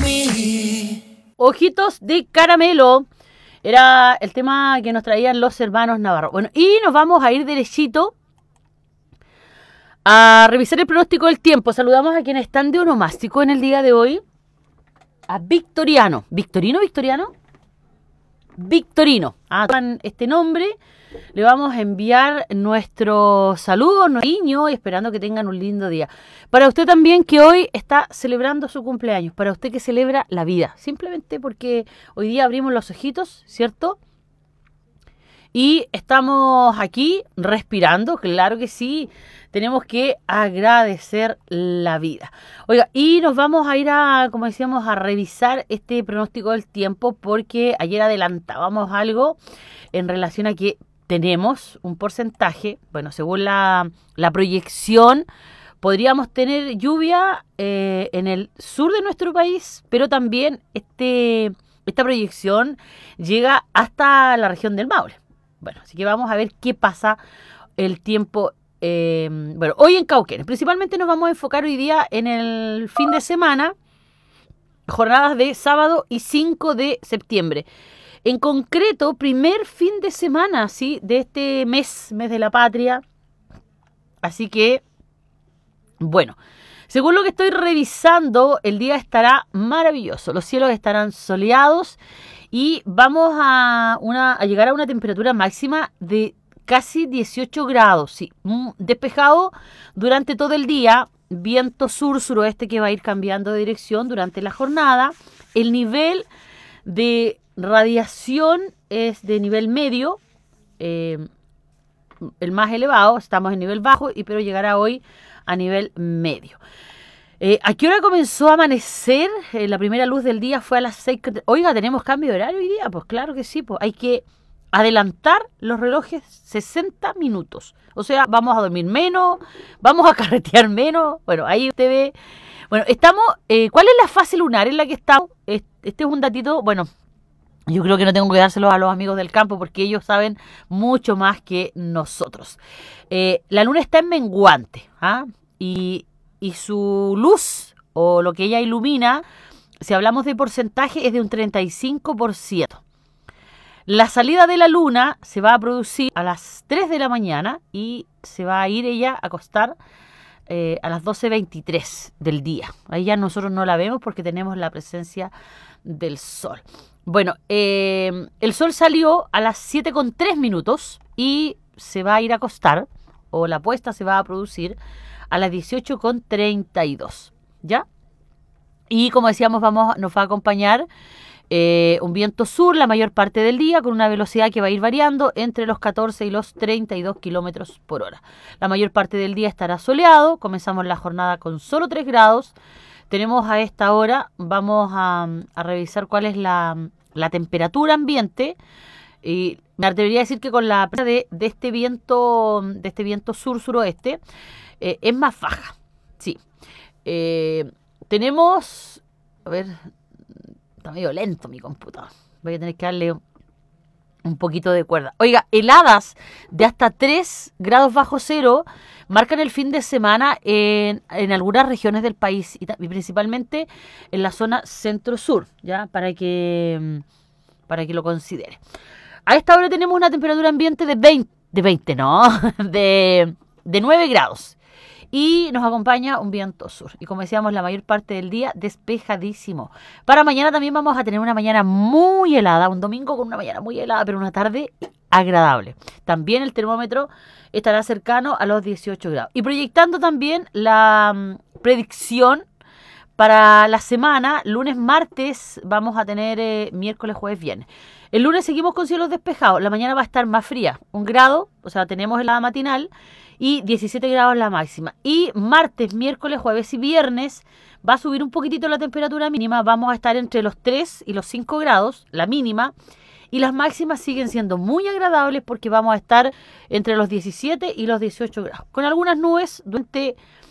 Ojitos de caramelo era el tema que nos traían los hermanos Navarro. Bueno, y nos vamos a ir derechito a revisar el pronóstico del tiempo. Saludamos a quienes están de onomástico en el día de hoy. A Victoriano. ¿Victorino? Victorino. Este nombre. Le vamos a enviar nuestro saludo, nuestro cariño, y esperando que tengan un lindo día. Para usted también que hoy está celebrando su cumpleaños, para usted que celebra la vida, simplemente porque hoy día abrimos los ojitos, ¿cierto? Y estamos aquí respirando, claro que sí, tenemos que agradecer la vida. Oiga, y nos vamos a ir como decíamos, a revisar este pronóstico del tiempo, porque ayer adelantábamos algo en relación a que tenemos un porcentaje, bueno, según la proyección, podríamos tener lluvia en el sur de nuestro país, pero también esta proyección llega hasta la región del Maule. Bueno, así que vamos a ver qué pasa el tiempo. Bueno, hoy en Cauquenes, principalmente nos vamos a enfocar hoy día en el fin de semana, jornadas de sábado y 5 de septiembre. En concreto, primer fin de semana, ¿sí?, de este mes de la patria. Así que, bueno, según lo que estoy revisando, el día estará maravilloso. Los cielos estarán soleados y vamos a llegar a una temperatura máxima de casi 18 grados. Sí, despejado durante todo el día. Viento sur-suroeste que va a ir cambiando de dirección durante la jornada. El nivel de radiación es de nivel medio, el más elevado, estamos en nivel bajo, pero llegará hoy a nivel medio. ¿A qué hora comenzó a amanecer? La primera luz del día fue a las 6. Oiga, ¿tenemos cambio de horario hoy día? Pues claro que sí, pues hay que adelantar los relojes 60 minutos. O sea, vamos a dormir menos, vamos a carretear menos. Bueno, ahí usted ve. Bueno, estamos. ¿Cuál es la fase lunar en la que estamos? Este es un datito, bueno, yo creo que no tengo que dárselo a los amigos del campo porque ellos saben mucho más que nosotros. La luna está en menguante, ¿ah? Y su luz, o lo que ella ilumina, si hablamos de porcentaje, es de un 35%. La salida de la luna se va a producir a las 3 de la mañana y se va a ir ella a acostar a las 12:23 del día. Ahí ya nosotros no la vemos porque tenemos la presencia del sol. Bueno, el sol salió a las 7:03 y se va a ir a acostar, o la puesta se va a producir a las 18:32, ¿ya? Y como decíamos, nos va a acompañar un viento sur la mayor parte del día, con una velocidad que va a ir variando entre los 14 y los 32 kilómetros por hora. La mayor parte del día estará soleado, comenzamos la jornada con solo 3 grados. Tenemos a esta hora, vamos a revisar cuál es la temperatura ambiente, y me atrevería a decir que con la de este viento sur-suroeste es más baja, sí. Tenemos, a ver, está medio lento mi computador, voy a tener que darle un poquito de cuerda. Oiga, heladas de hasta 3 grados bajo cero marcan el fin de semana en algunas regiones del país y principalmente en la zona centro-sur, ¿ya? Para que lo considere. A esta hora tenemos una temperatura ambiente de 9 grados. Y nos acompaña un viento sur. Y como decíamos, la mayor parte del día despejadísimo. Para mañana también vamos a tener una mañana muy helada. Un domingo con una mañana muy helada, pero una tarde agradable. También el termómetro estará cercano a los 18 grados. Y proyectando también la predicción para la semana, lunes, martes, vamos a tener miércoles, jueves, viernes. El lunes seguimos con cielos despejados. La mañana va a estar más fría. 1 grado, o sea, tenemos helada matinal. Y 17 grados la máxima. Y martes, miércoles, jueves y viernes va a subir un poquitito la temperatura mínima. Vamos a estar entre los 3 y los 5 grados, la mínima. Y las máximas siguen siendo muy agradables porque vamos a estar entre los 17 y los 18 grados. Con algunas nubes durante